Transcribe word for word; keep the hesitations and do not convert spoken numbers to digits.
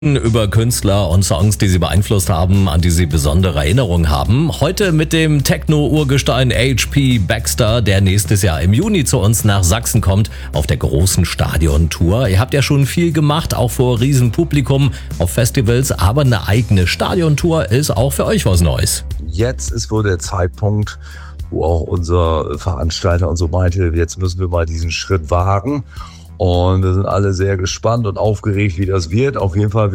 Über Künstler und Songs, die sie beeinflusst haben, an die sie besondere Erinnerungen haben. Heute mit dem Techno-Urgestein H P Baxter, der nächstes Jahr im Juni zu uns nach Sachsen kommt, auf der großen Stadiontour. Ihr habt ja schon viel gemacht, auch vor Riesenpublikum auf Festivals, aber eine eigene Stadiontour ist auch für euch was Neues. Jetzt ist wohl der Zeitpunkt, wo auch unser Veranstalter und so meinte, jetzt müssen wir mal diesen Schritt wagen. Und wir sind alle sehr gespannt und aufgeregt, wie das wird. Auf jeden Fall